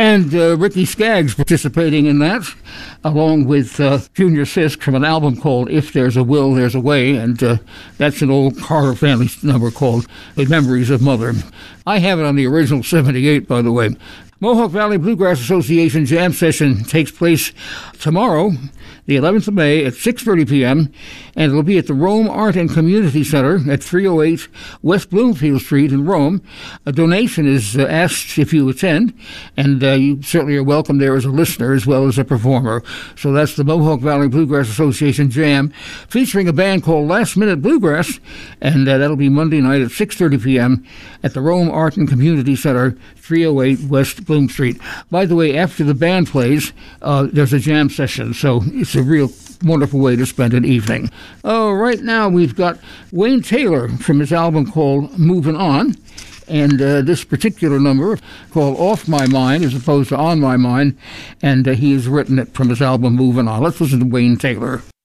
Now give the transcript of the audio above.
And Ricky Skaggs participating in that, along with Junior Sisk from an album called If There's a Will, There's a Way, and that's an old Carter family number called The Memories of Mother. I have it on the original 78, by the way. Mohawk Valley Bluegrass Association Jam Session takes place tomorrow, the 11th of May at 6:30 p.m., and it'll be at the Rome Art and Community Center at 308 West Bloomfield Street in Rome. A donation is asked if you attend, and you certainly are welcome there as a listener as well as a performer. So that's the Mohawk Valley Bluegrass Association Jam, featuring a band called Last Minute Bluegrass, and that'll be Monday night at 6:30 p.m. at the Rome Art and Community Center, 308 West Bloom Street. By the way, after the band plays, there's a jam session, so it's a real wonderful way to spend an evening. Right now we've got Wayne Taylor from his album called Moving On, and this particular number called Off My Mind as opposed to On My Mind, and he has written it from his album Moving On. Let's listen to Wayne Taylor.